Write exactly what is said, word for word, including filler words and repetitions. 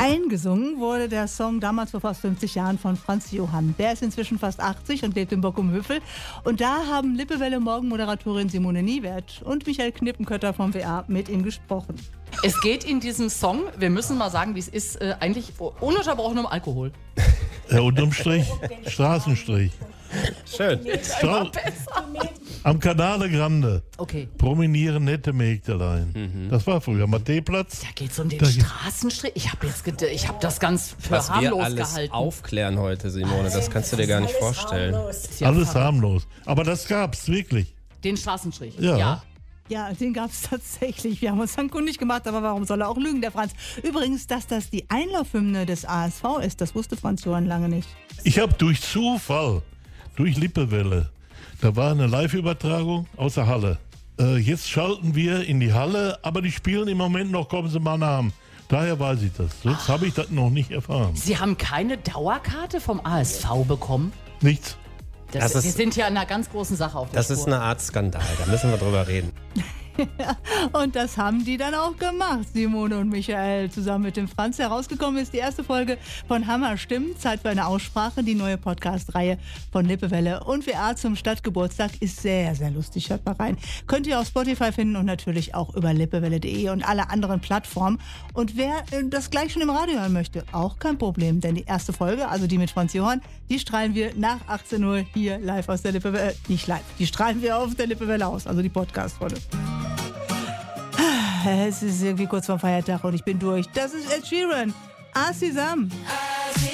Eingesungen wurde der Song damals vor fast fünfzig Jahren von Franz Johann. Der ist inzwischen fast achtzig und lebt in Bockum-Hövel. Und da haben Lippewelle-Morgenmoderatorin Simone Niewert und Michael Knippenkötter vom W A mit ihm gesprochen. Es geht in diesem Song, wir müssen mal sagen, wie es ist, äh, eigentlich ununterbrochen um Alkohol. Ja, unterm Strich, Straßenstrich. Schön. Stra- Am Canale Grande Okay. promenieren nette Mägdelein. Mhm. Das war früher Matthäplatz. Da geht's um den Da- Straßenstrich. Ich habe jetzt ged- ich habe das ganz für Was wir harmlos alles gehalten. aufklären heute, Simone, das kannst du dir gar nicht vorstellen. Ist ja Alles verrückt. harmlos. Aber das gab's wirklich. Den Straßenstrich. Ja. ja. Ja, den gab es tatsächlich. Wir haben uns dann kundig gemacht, aber warum soll er auch lügen, der Franz? Übrigens, dass das die Einlaufhymne des A S V ist, das wusste Franz Johann lange nicht. Ich habe durch Zufall, durch Lippewelle, da war eine Live-Übertragung aus der Halle. Äh, jetzt schalten wir in die Halle, aber die spielen im Moment noch Kommen Sie mal Namen. Daher weiß ich das. Sonst habe ich das noch nicht erfahren. Sie haben keine Dauerkarte vom A S V bekommen? Nichts. Das, Das Sie ist- sind ja in einer ganz großen Sache auf der Das Spur. ist eine Art Skandal, da müssen wir drüber reden. Und das haben die dann auch gemacht, Simone und Michael, zusammen mit dem Franz. Herausgekommen ist die erste Folge von Hammer Stimmen, Zeit für eine Aussprache, die neue Podcast-Reihe von Lippewelle. Und W A zum Stadtgeburtstag ist sehr, sehr lustig. Hört mal rein. Könnt ihr auf Spotify finden und natürlich auch über lippewelle punkt de und alle anderen Plattformen. Und wer äh, das gleich schon im Radio hören möchte, auch kein Problem, denn die erste Folge, also die mit Franz Johann, die strahlen wir nach achtzehn Uhr hier live aus der Lippewelle, äh, nicht live, die strahlen wir auf der Lippewelle aus, also die Podcast-Folge. Es ist irgendwie kurz vor Feiertag und ich bin durch. Das ist Ed Sheeran. Ah, zusammen.